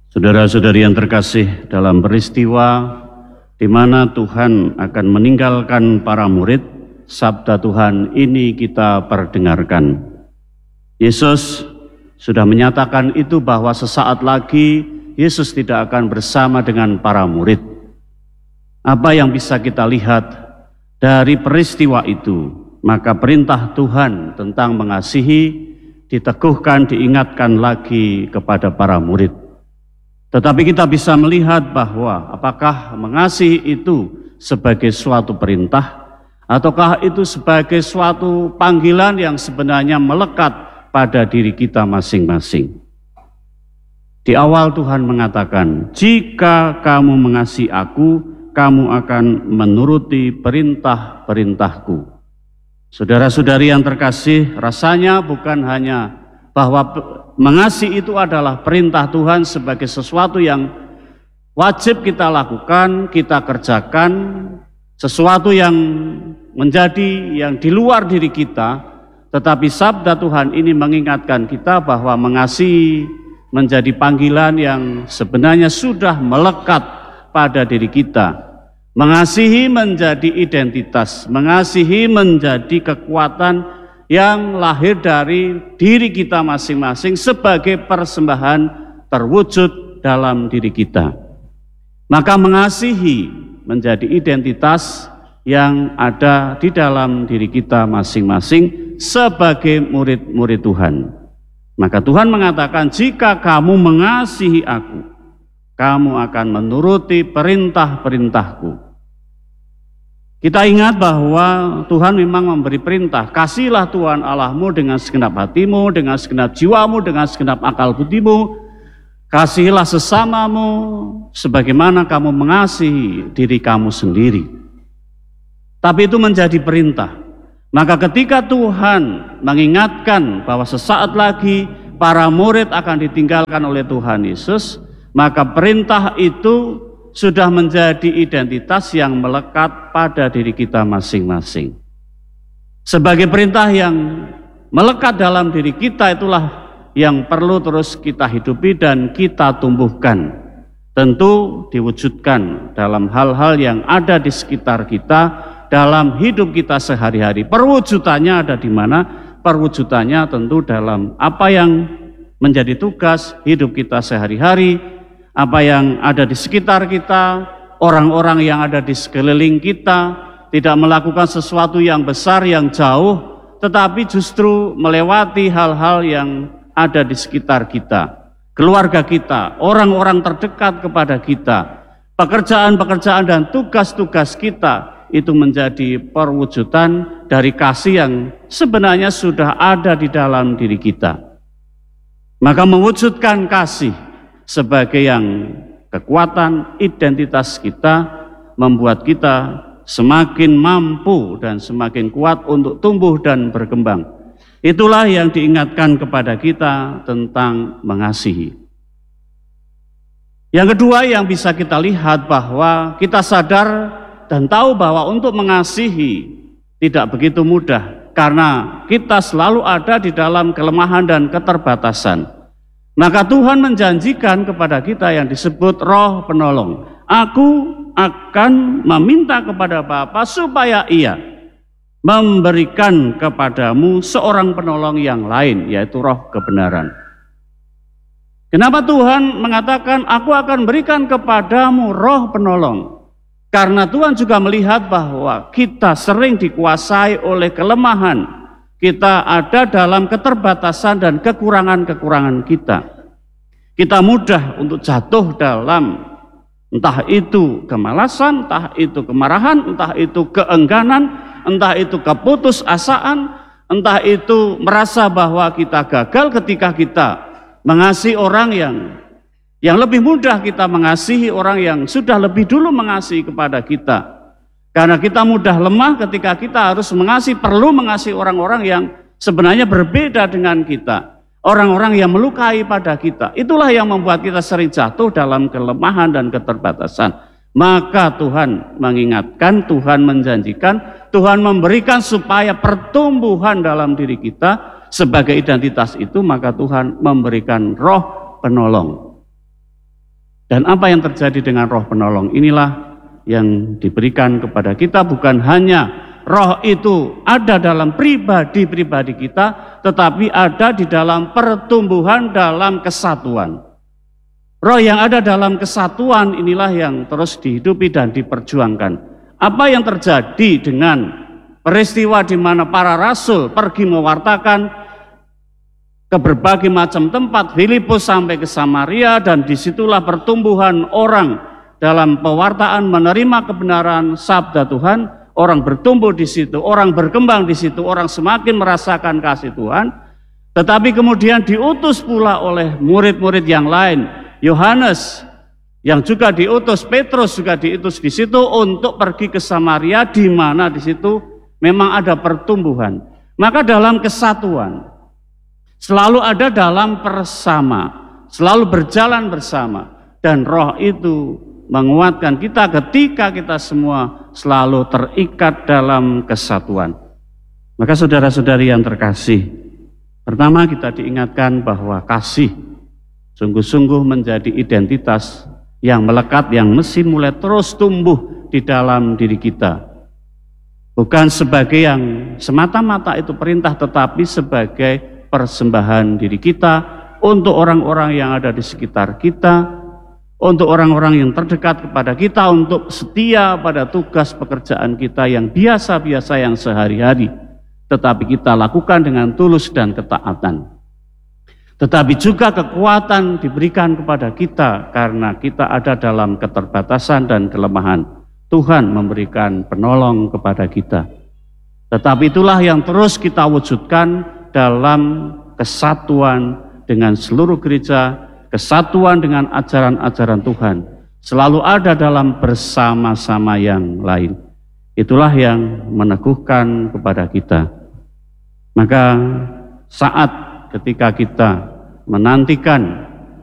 Saudara-saudari yang terkasih, dalam peristiwa di mana Tuhan akan meninggalkan para murid, sabda Tuhan ini kita perdengarkan. Yesus sudah menyatakan itu bahwa sesaat lagi Yesus tidak akan bersama dengan para murid. Apa yang bisa kita lihat dari peristiwa itu? Maka perintah Tuhan tentang mengasihi diteguhkan, diingatkan lagi kepada para murid. Tetapi kita bisa melihat bahwa apakah mengasihi itu sebagai suatu perintah ataukah itu sebagai suatu panggilan yang sebenarnya melekat pada diri kita masing-masing. Di awal Tuhan mengatakan, jika kamu mengasihi aku, kamu akan menuruti perintah-perintahku. Saudara-saudari yang terkasih, rasanya bukan hanya bahwa mengasihi itu adalah perintah Tuhan sebagai sesuatu yang wajib kita lakukan, kita kerjakan, sesuatu yang menjadi yang di luar diri kita, tetapi sabda Tuhan ini mengingatkan kita bahwa mengasihi menjadi panggilan yang sebenarnya sudah melekat pada diri kita. Mengasihi menjadi identitas, mengasihi menjadi kekuatan yang lahir dari diri kita masing-masing sebagai persembahan terwujud dalam diri kita. Maka mengasihi menjadi identitas yang ada di dalam diri kita masing-masing sebagai murid-murid Tuhan. Maka Tuhan mengatakan, jika kamu mengasihi aku, kamu akan menuruti perintah-perintahku. Kita ingat bahwa Tuhan memang memberi perintah, kasihlah Tuhan Allahmu dengan segenap hatimu, dengan segenap jiwamu, dengan segenap akal budimu. Kasihilah sesamamu sebagaimana kamu mengasihi diri kamu sendiri. Tapi itu menjadi perintah. Maka ketika Tuhan mengingatkan bahwa sesaat lagi para murid akan ditinggalkan oleh Tuhan Yesus, maka perintah itu sudah menjadi identitas yang melekat pada diri kita masing-masing. Sebagai perintah yang melekat dalam diri kita, itulah yang perlu terus kita hidupi dan kita tumbuhkan. Tentu diwujudkan dalam hal-hal yang ada di sekitar kita, dalam hidup kita sehari-hari. Perwujudannya ada di mana? Perwujudannya tentu dalam apa yang menjadi tugas hidup kita sehari-hari, apa yang ada di sekitar kita, orang-orang yang ada di sekeliling kita, tidak melakukan sesuatu yang besar, yang jauh, tetapi justru melewati hal-hal yang ada di sekitar kita, keluarga kita, orang-orang terdekat kepada kita, pekerjaan-pekerjaan dan tugas-tugas kita, itu menjadi perwujudan dari kasih yang sebenarnya sudah ada di dalam diri kita. Maka mewujudkan kasih sebagai yang kekuatan identitas kita, membuat kita semakin mampu dan semakin kuat untuk tumbuh dan berkembang. Itulah yang diingatkan kepada kita tentang mengasihi. Yang kedua yang bisa kita lihat bahwa kita sadar dan tahu bahwa untuk mengasihi tidak begitu mudah, karena kita selalu ada di dalam kelemahan dan keterbatasan. Maka Tuhan menjanjikan kepada kita yang disebut Roh Penolong. Aku akan meminta kepada Bapa supaya Ia memberikan kepadamu seorang penolong yang lain, yaitu Roh kebenaran. Kenapa Tuhan mengatakan aku akan berikan kepadamu Roh Penolong? Karena Tuhan juga melihat bahwa kita sering dikuasai oleh kelemahan. Kita ada dalam keterbatasan dan kekurangan-kekurangan kita. Kita mudah untuk jatuh dalam entah itu kemalasan, entah itu kemarahan, entah itu keengganan, entah itu keputusasaan, entah itu merasa bahwa kita gagal ketika kita mengasihi orang yang lebih mudah kita mengasihi orang yang sudah lebih dulu mengasihi kepada kita. Karena kita mudah lemah ketika kita harus perlu mengasihi orang-orang yang sebenarnya berbeda dengan kita. Orang-orang yang melukai pada kita. Itulah yang membuat kita sering jatuh dalam kelemahan dan keterbatasan. Maka Tuhan mengingatkan, Tuhan menjanjikan, Tuhan memberikan supaya pertumbuhan dalam diri kita sebagai identitas itu, maka Tuhan memberikan Roh Penolong. Dan apa yang terjadi dengan roh penolong inilah yang diberikan kepada kita. Bukan hanya roh itu ada dalam pribadi-pribadi kita, tetapi ada di dalam pertumbuhan dalam kesatuan. Roh yang ada dalam kesatuan inilah yang terus dihidupi dan diperjuangkan. Apa yang terjadi dengan peristiwa di mana para rasul pergi mewartakan ke berbagai macam tempat, Filipus sampai ke Samaria, dan disitulah pertumbuhan orang dalam pewartaan menerima kebenaran sabda Tuhan. Orang bertumbuh di situ, orang berkembang di situ, orang semakin merasakan kasih Tuhan. Tetapi kemudian diutus pula oleh murid-murid yang lain, Yohanes yang juga diutus, Petrus juga diutus di situ untuk pergi ke Samaria, di mana di situ memang ada pertumbuhan. Maka dalam kesatuan selalu ada dalam bersama, selalu berjalan bersama, dan roh itu menguatkan kita ketika kita semua selalu terikat dalam kesatuan. Maka saudara-saudari yang terkasih, pertama kita diingatkan bahwa kasih sungguh-sungguh menjadi identitas yang melekat, yang mesti mulai terus tumbuh di dalam diri kita. Bukan sebagai yang semata-mata itu perintah, tetapi sebagai persembahan diri kita untuk orang-orang yang ada di sekitar kita, untuk orang-orang yang terdekat kepada kita, untuk setia pada tugas pekerjaan kita yang biasa-biasa, yang sehari-hari, tetapi kita lakukan dengan tulus dan ketaatan. Tetapi juga kekuatan diberikan kepada kita karena kita ada dalam keterbatasan dan kelemahan. Tuhan memberikan penolong kepada kita. Tetapi itulah yang terus kita wujudkan dalam kesatuan dengan seluruh gereja, kesatuan dengan ajaran-ajaran Tuhan, selalu ada dalam bersama-sama yang lain. Itulah yang meneguhkan kepada kita. Maka saat ketika kita menantikan